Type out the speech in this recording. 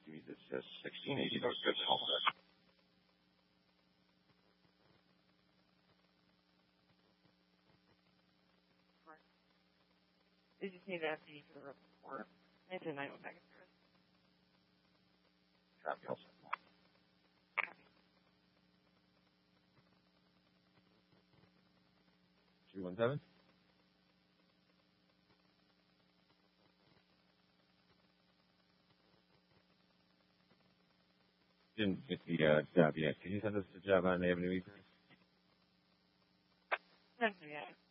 me that says 1680. That was good. Hold on. They just need an FD for the report. It's a 9 packet service. Copy also. 217. Didn't get the job yet. Can you send us the job on Avenue E? Send it to me.